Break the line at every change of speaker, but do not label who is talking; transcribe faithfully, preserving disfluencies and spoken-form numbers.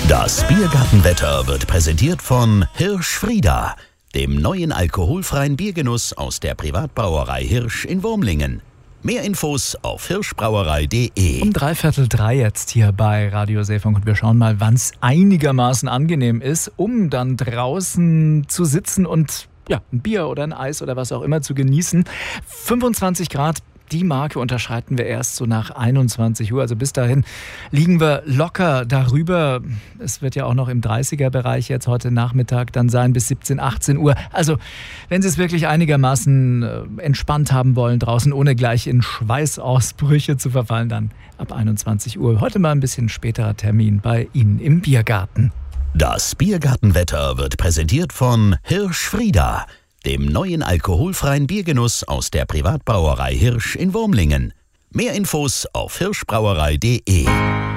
Das Biergartenwetter wird präsentiert von Hirsch-Frieda, dem neuen alkoholfreien Biergenuss aus der Privatbrauerei Hirsch in Wurmlingen. Mehr Infos auf hirschbrauerei punkt de.
Um dreiviertel drei jetzt hier bei Radio Seefunk und wir schauen mal, wann es einigermaßen angenehm ist, um dann draußen zu sitzen und ja, ein Bier oder ein Eis oder was auch immer zu genießen. fünfundzwanzig Grad. Die Marke unterschreiten wir erst so nach einundzwanzig Uhr. Also bis dahin liegen wir locker darüber. Es wird ja auch noch im dreißiger-Bereich jetzt heute Nachmittag dann sein bis siebzehn, achtzehn Uhr. Also wenn Sie es wirklich einigermaßen entspannt haben wollen draußen, ohne gleich in Schweißausbrüche zu verfallen, dann ab einundzwanzig Uhr. Heute mal ein bisschen späterer Termin bei Ihnen im Biergarten.
Das Biergartenwetter wird präsentiert von Hirsch-Frieda, dem neuen alkoholfreien Biergenuss aus der Privatbrauerei Hirsch in Wurmlingen. Mehr Infos auf hirschbrauerei punkt de.